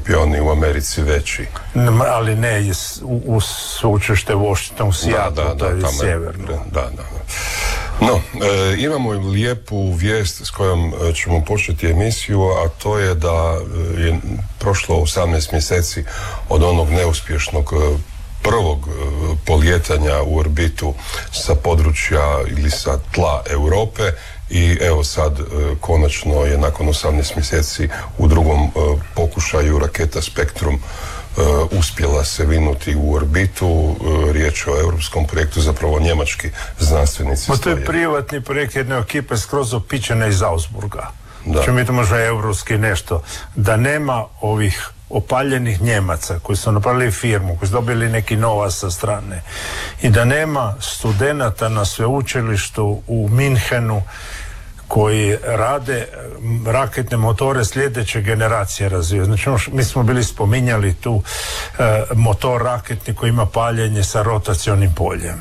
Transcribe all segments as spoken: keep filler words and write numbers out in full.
šampioni u Americi veći. Ali ne, u, u sveučilište Washington, u Seattle, da, da, to je da, sjeverno. Da, da, da. No, e, imamo lijepu vijest s kojom ćemo početi emisiju, a to je da je prošlo osamnaest mjeseci od onog neuspješnog prvog polijetanja u orbitu sa područja ili sa tla Europe i evo sad konačno je nakon osamnaest mjeseci u drugom pokušaju raketa Spektrum uspjela se vinuti u orbitu. Riječ je o europskom projektu, zapravo njemački znanstvenici. Ma to je privatni projekt jedne ekipe skroz opičene iz Augsburga. Da. Znači mi to možda europski nešto. Da nema ovih opaljenih Njemaca koji su napravili firmu, koji su dobili neki novac sa strane i da nema studenata na sveučilištu u Minhenu koji rade raketne motore sljedeće generacije razvijaju. Znači, mi smo bili spominjali tu e, motor raketni koji ima paljenje sa rotacionim poljem.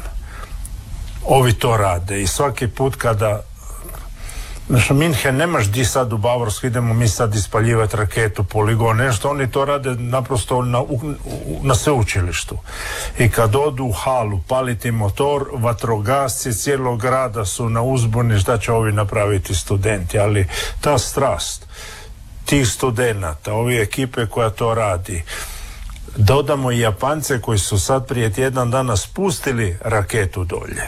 Ovi to rade i svaki put kada znači, Minhen nemaš di sad u Bavarsku, idemo mi sad ispaljivati raketu, poligon, nešto, oni to rade naprosto na, u, na sveučilištu. I kad odu u halu paliti motor, vatrogasci cijelog grada su na uzbuni šta će ovi napraviti studenti, ali ta strast tih studenata, ove ekipe koja to radi, dodamo i Japance koji su sad prije tjedan dana spustili raketu dolje.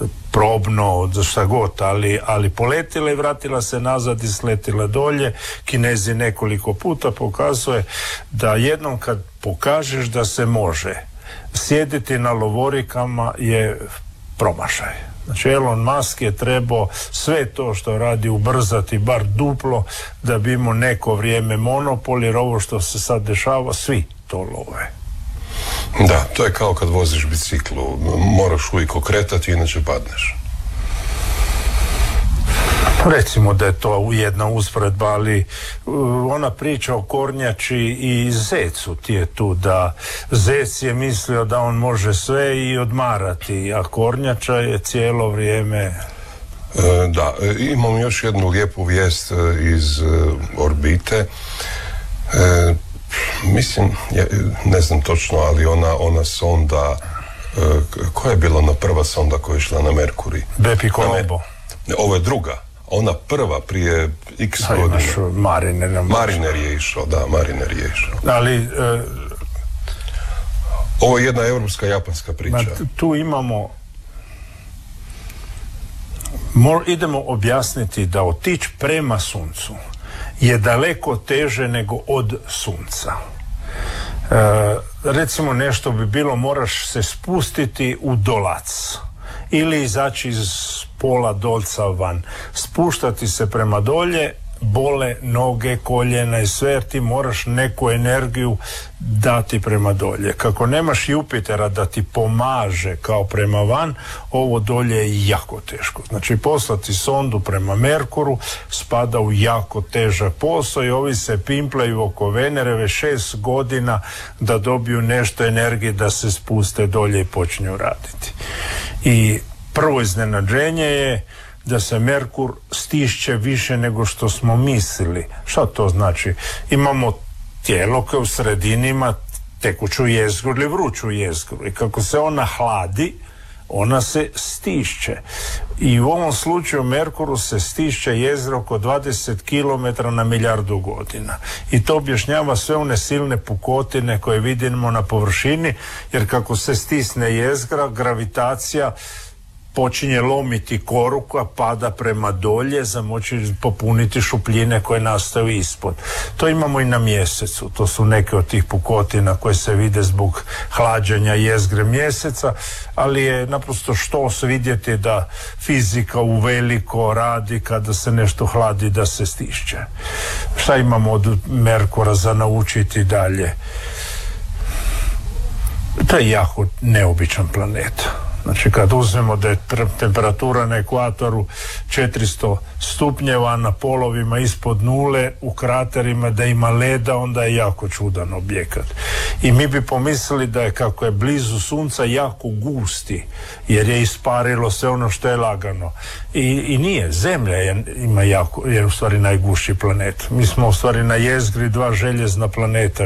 Probno, za šta god, ali, ali poletila i vratila se nazad i sletila dolje. Kinezi nekoliko puta pokazuje da jednom kad pokažeš da se može, sjediti na lovorikama je promašaj. Znači Elon Musk je trebao sve to što radi ubrzati bar duplo da bi imao neko vrijeme monopol, jer ovo što se sad dešava svi to love. Da, to je kao kad voziš biciklu, moraš uvijek okretati, inače padneš. Recimo da je to jedna usporedba, ali ona priča o kornjači i zecu ti je tu, da zec je mislio da on može sve i odmarati, a kornjača je cijelo vrijeme... E, da, imam još jednu lijepu vijest iz orbite. E, Mislim, ja, ne znam točno, ali ona, ona sonda, uh, koja je bila ona prva sonda koja je išla na Merkurij? Bepi Colombo. Ovo je druga. Ona prva prije x godina. Mariner. Mariner je išao, da, Mariner je išao. Ali... Uh, ovo je jedna europska japanska priča. Ma, tu imamo... Mor, idemo objasniti da otići prema suncu je daleko teže nego od sunca. E, recimo nešto bi bilo, moraš se spustiti u dolac ili izaći iz pola dolca van, spuštati se prema dolje, bole noge, koljena i sve, jer ti moraš neku energiju dati prema dolje. Kako nemaš Jupitera da ti pomaže kao prema van, ovo dolje je jako teško. Znači poslati sondu prema Merkuru spada u jako težak posao i ovi se pimplaju oko Venere već šest godina da dobiju nešto energije da se spuste dolje i počinju raditi. I prvo iznenađenje je da se Merkur stišće više nego što smo mislili. Šta to znači? Imamo tijelo koje u sredini ima tekuću jezgru ili vruću jezgru i kako se ona hladi, ona se stišće. I u ovom slučaju Merkuru se stišće jezgra oko dvadeset kilometara na milijardu godina. I to objašnjava sve one silne pukotine koje vidimo na površini, jer kako se stisne jezgra, gravitacija počinje lomiti koru koja pada prema dolje za moći popuniti šupljine koje nastaju ispod. To imamo i na mjesecu. To su neke od tih pukotina koje se vide zbog hlađenja jezgre mjeseca, ali je naprosto štos vidjeti da fizika u veliko radi kada se nešto hladi da se stišće. Šta imamo od Merkura za naučiti dalje? To je jako neobičan planet. Znači kad uzmemo da je temperatura na ekvatoru četiristo stupnjeva, na polovima ispod nule, u kraterima da ima leda, onda je jako čudan objekat. I mi bi pomislili da je kako je blizu sunca jako gusti, jer je isparilo sve ono što je lagano. I, i nije, Zemlja je, ima jako, je u stvari najgušći planet. Mi smo u stvari na jezgri dva željezna planeta.